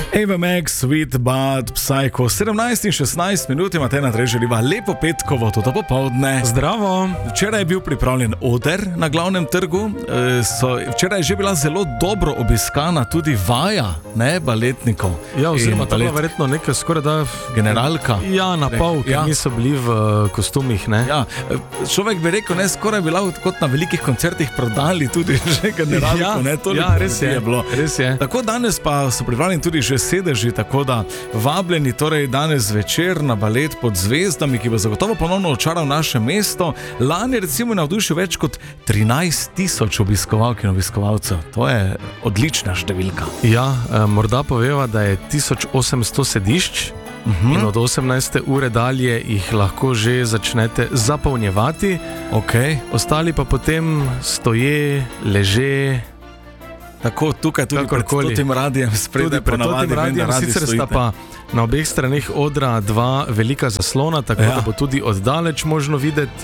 Ava Max, Sweet But Psycho. 17 in 16 minut imate na želiva lepo petkovo, toto popoldne. Zdravo. Včeraj je bil pripravljen oder na glavnem trgu. Včeraj je že bila zelo dobro obiskana tudi vaja, ne, baletnikov. Ja, oziroma to je verjetno nekaj skoraj da generalka. Ja, na pol, ker niso bili v kostumih, ne. Ja, človek bi rekel, ne, skoraj bila kot na velikih koncertih prodali tudi že generalko, ne, toliko ja, res je bilo. Res je. Tako danes pa so pripravljeni tudi že sedeži, tako da vabljeni torej danes večer na balet Pod zvezdami, ki bo zagotovo ponovno očaral naše mesto. Lani recimo navdušil več kot 13.000 obiskovalk in obiskovalcev. To je odlična številka. Ja, morda poveva, da je 1800 sedišč. In od 18. ure dalje jih lahko že začnete zapolnjevati. Okay. Ostali pa potem stoje, leže. Tako tukaj tudi pred tem radijem spredaj ponavadi radi sicer sta pa na obeh straneh odra dva velika zaslona, tako da bo tudi oddaleč možno videti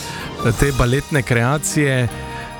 te baletne kreacije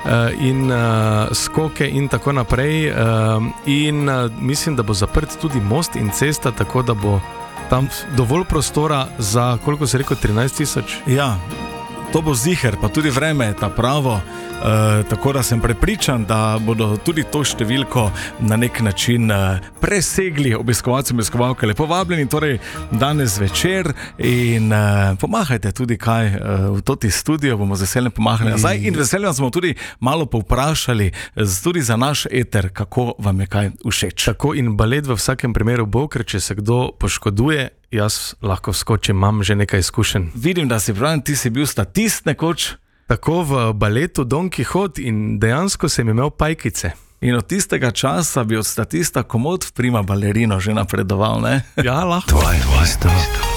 in skoke in tako naprej. In mislim, da bo zaprt tudi most in cesta, tako da bo tam dovolj prostora za, koliko si rekel, 13.000? Ja, to bo ziher, pa tudi vreme je ta pravo. Tako da sem prepričan, da bodo tudi to številko na nek način presegli obiskovalci in obiskovalke. Lepo vabljeni torej danes večer in pomahajte tudi kaj v toti studio, bomo z veseljem pomahali nazaj in veseljem smo tudi malo povprašali tudi za naš eter, kako vam je kaj všeč. Tako, in balet v vsakem primeru bo, ker če se kdo poškoduje, jaz lahko vskočim, imam že nekaj izkušenj. Vidim, da si pravi, ti si bil statist nekoč. Tako v baletu Don Quixote in dejansko sem imel pajkice. In od tistega časa bi od statista komod v prima balerino že napredoval, ne? Ja, lahko. Tvoj